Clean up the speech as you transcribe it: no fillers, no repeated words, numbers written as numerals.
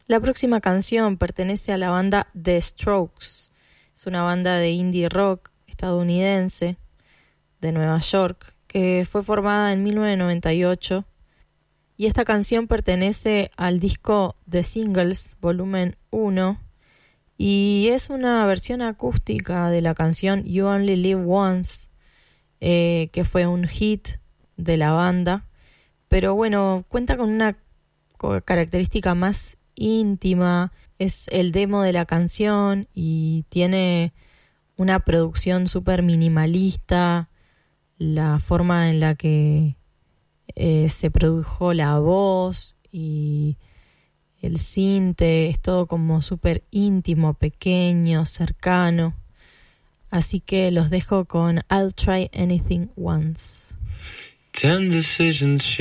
La próxima canción pertenece a la banda The Strokes. Es una banda de indie rock estadounidense de Nueva York que fue formada en 1998 y esta canción pertenece al disco The Singles Volumen 1 y es una versión acústica de la canción You Only Live Once, que fue un hit de la banda, pero bueno, cuenta con una característica más íntima. Es el demo de la canción y tiene una producción súper minimalista, la forma en la que se produjo la voz y el sinte, es todo como súper íntimo, pequeño, cercano. Así que los dejo con I'll Try Anything Once. 10 decisions